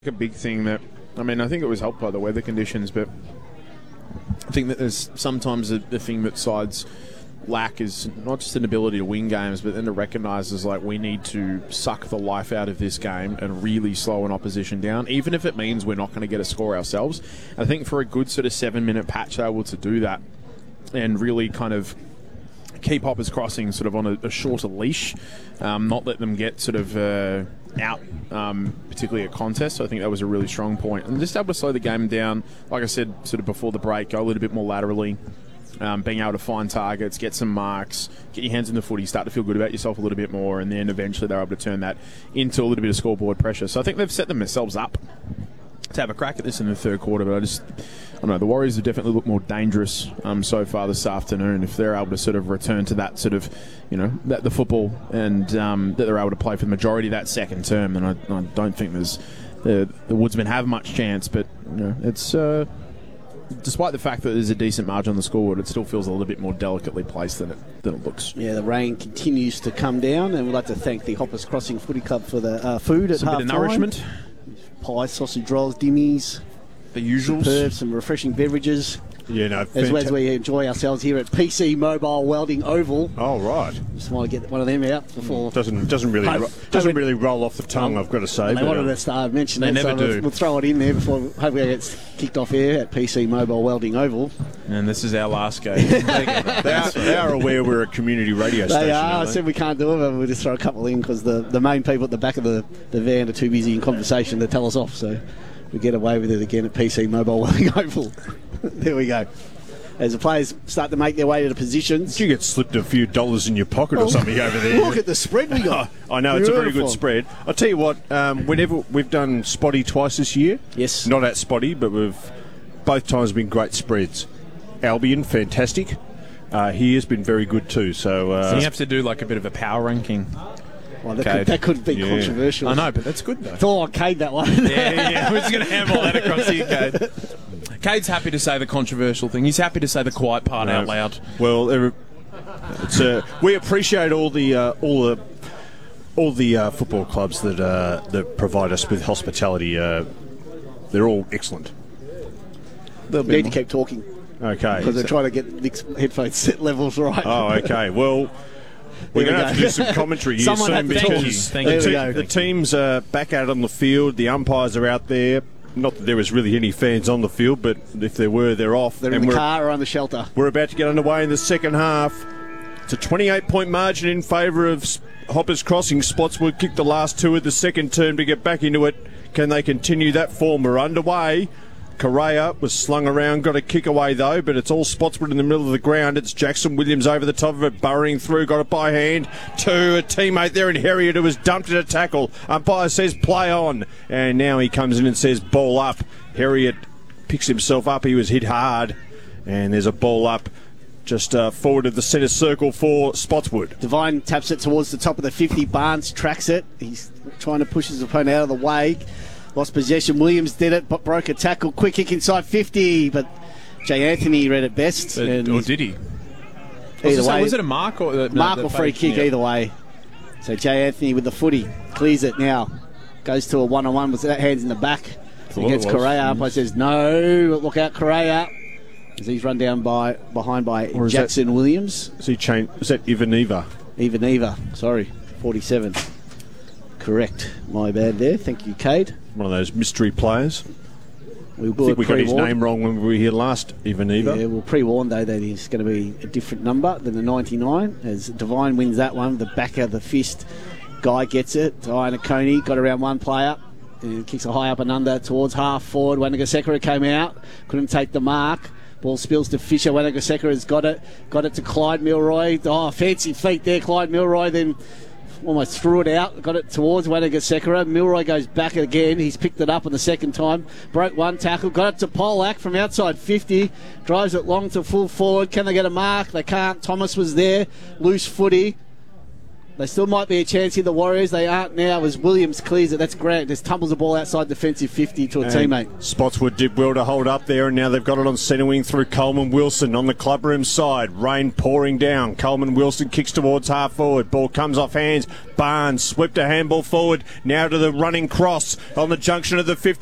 A big thing that, I think it was helped by the weather conditions, but I think that there's sometimes the thing that sides lack is not just an ability to win games, but then to recognise is like we need to suck the life out of this game and really slow an opposition down, even if it means we're not going to get a score ourselves. I think for a good sort of 7-minute patch, they're able to do that and really kind of keep Hoppers Crossing sort of on a shorter leash, not let them get sort of out, particularly at contests. So I think that was a really strong point. And just able to slow the game down, like I said, sort of before the break, go a little bit more laterally, being able to find targets, get some marks, get your hands in the footy, start to feel good about yourself a little bit more, and then eventually they're able to turn that into a little bit of scoreboard pressure. So I think they've set themselves up to have a crack at this in the third quarter, but I don't know, the Warriors have definitely looked more dangerous so far this afternoon. If they're able to sort of return to that sort of, the football and that they're able to play for the majority of that second term, then I don't think the Woodsmen have much chance. But it's despite the fact that there's a decent margin on the scoreboard, it still feels a little bit more delicately placed than it looks. Yeah, the rain continues to come down, and we'd like to thank the Hoppers Crossing Footy Club for the food at half-time. A bit of nourishment. Pie, sausage rolls, dimmies. The usuals. Superb, some refreshing beverages. Yeah, no, as we enjoy ourselves here at PC Mobile Welding Oval. Oh, right. Just want to get one of them out before. Doesn't really roll off the tongue, I've got to say. They wanted to start mentioning it, so we'll throw it in there before hopefully it gets kicked off air at PC Mobile Welding Oval. And this is our last game. They are aware we're a community radio station. They are. I said we can't do it, but we'll just throw a couple in because the main people at the back of the van are too busy in conversation to tell us off. So we get away with it again at PC Mobile Welding Oval. There we go. As the players start to make their way to the positions. Did you get slipped a few dollars in your pocket or something over there? Look at the spread we got. I know, it's a very good spread. I'll tell you what, whenever we've done Spotty twice this year. Yes. Not at Spotty, but both times been great spreads. Albion, fantastic. He has been very good too. So you have to do like a bit of a power ranking. Well, that could be controversial. I know, but that's good though. Thought I Cade that one. Yeah. We're just going to handle that across here, Cade. Cade's happy to say the controversial thing. He's happy to say the quiet part out loud. Well, we appreciate all the football clubs that provide us with hospitality. They're all excellent. They'll need to keep talking. Okay. Because they're trying to get Nick's headphone set levels right. Oh, okay. Well, we're going to have to do some commentary here soon because the team's back out on the field. The umpires are out there. Not that there was really any fans on the field, but if there were, they're off. They're in the car or on the shelter. We're about to get underway in the second half. It's a 28-point margin in favour of Hoppers Crossing. Spotswood kicked the last two of the second term to get back into it. Can they continue that form? We're underway. Correa was slung around, got a kick away though, but it's all Spotswood in the middle of the ground. It's Jackson Williams over the top of it, burrowing through, got it by hand to a teammate there in Herriot who was dumped at a tackle. Umpire says play on, and now he comes in and says ball up. Herriot picks himself up, he was hit hard, and there's a ball up just forward of the centre circle for Spotswood. Devine taps it towards the top of the 50, Barnes tracks it, he's trying to push his opponent out of the way. Lost possession. Williams did it, but broke a tackle. Quick kick inside 50, but Jay Anthony read it best. Or did he? Either way. Was it a mark or mark or free kick? Either way. So Jay Anthony with the footy clears it now. Goes to a one-on-one with hands in the back against Correa. Umpire says no. Look out, Correa. As he's run down behind by Jackson Williams. Is he changed? Is that Ivaneva? Ivaneva. Sorry, 47. Correct. My bad there. Thank you, Cade. One of those mystery players. I think we got his name wrong when we were here last, Ivaneva. Yeah, we'll pre-warn though that he's going to be a different number than the 99 as Devine wins that one. The back of the fist guy gets it. Iannacone got around one player and kicks a high up and under towards half forward. Wanagasekara came out, couldn't take the mark. Ball spills to Fisher. Wanagasekara's got it to Clyde Milroy. Oh, fancy feet there, Clyde Milroy. Then almost threw it out, got it towards Wanagasekara. Milroy goes back again. He's picked it up on the second time. Broke one tackle, got it to Polak from outside 50. Drives it long to full forward. Can they get a mark? They can't. Thomas was there. Loose footy. They still might be a chance here, the Warriors. They aren't now as Williams clears it. That's Grant. Just tumbles the ball outside defensive 50 to a teammate. Spotswood did well to hold up there, and now they've got it on centre wing through Coleman Wilson on the clubroom side. Rain pouring down. Coleman Wilson kicks towards half forward. Ball comes off hands. Barnes swept a handball forward. Now to the running cross on the junction of the 50.